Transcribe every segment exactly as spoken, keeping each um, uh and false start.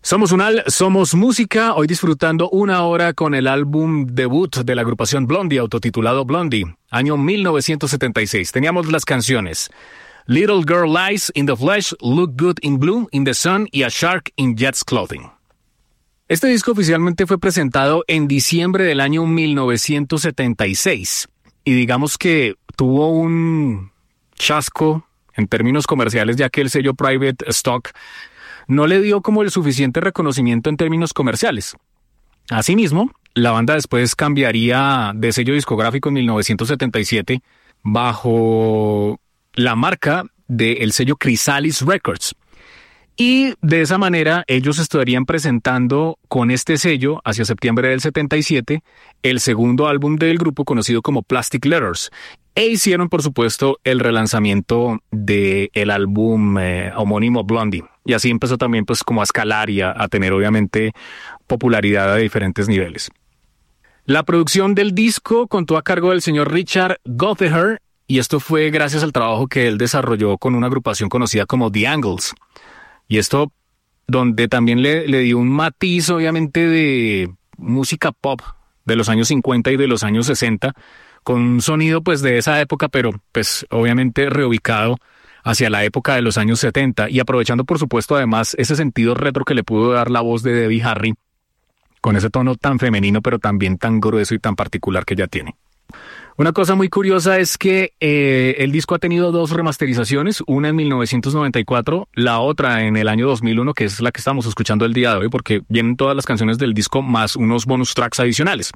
Somos Unal, somos música, hoy disfrutando una hora con el álbum debut de la agrupación Blondie, autotitulado Blondie, año mil novecientos setenta y seis. Teníamos las canciones Little Girl Lies in the Flesh, Look Good in Blue, In the Sun y A Shark in Jet's Clothing. Este disco oficialmente fue presentado en diciembre del año mil novecientos setenta y seis y digamos que tuvo un chasco en términos comerciales, ya que el sello Private Stock no le dio como el suficiente reconocimiento en términos comerciales. Asimismo, la banda después cambiaría de sello discográfico en mil novecientos setenta y siete bajo la marca del sello Chrysalis Records. Y de esa manera ellos estarían presentando con este sello hacia septiembre del setenta y siete el segundo álbum del grupo conocido como Plastic Letters. E hicieron, por supuesto, el relanzamiento del álbum eh, homónimo Blondie. Y así empezó también pues como a escalar y a, a tener obviamente popularidad a diferentes niveles. La producción del disco contó a cargo del señor Richard Gotteher y esto fue gracias al trabajo que él desarrolló con una agrupación conocida como The Angles. Y esto donde también le, le dio un matiz obviamente de música pop de los años cincuenta y de los años sesenta, con un sonido pues de esa época, pero pues obviamente reubicado hacia la época de los años setenta y aprovechando por supuesto además ese sentido retro que le pudo dar la voz de Debbie Harry, con ese tono tan femenino pero también tan grueso y tan particular que ella tiene. Una cosa muy curiosa es que eh, el disco ha tenido dos remasterizaciones, una en mil novecientos noventa y cuatro, la otra en el año dos mil uno, que es la que estamos escuchando el día de hoy, porque vienen todas las canciones del disco más unos bonus tracks adicionales.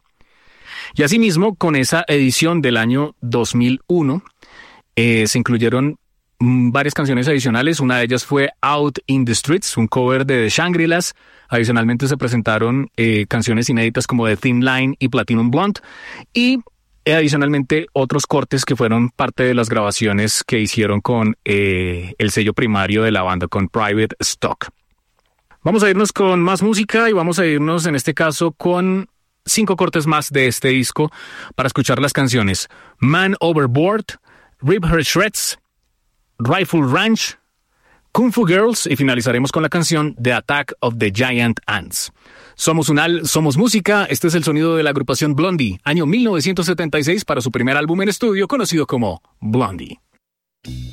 Y asimismo, con esa edición del año dos mil uno, eh, se incluyeron mm, varias canciones adicionales. Una de ellas fue Out in the Streets, un cover de The Shangri-Las. Adicionalmente se presentaron eh, canciones inéditas como The Thin Line y Platinum Blonde. Y eh, adicionalmente otros cortes que fueron parte de las grabaciones que hicieron con eh, el sello primario de la banda, con Private Stock. Vamos a irnos con más música y vamos a irnos en este caso con cinco cortes más de este disco para escuchar las canciones Man Overboard, Rip Her Shreds, Rifle Ranch, Kung Fu Girls y finalizaremos con la canción The Attack of the Giant Ants. Somos Unal, somos música, este es el sonido de la agrupación Blondie, año mil novecientos setenta y seis para su primer álbum en estudio conocido como Blondie.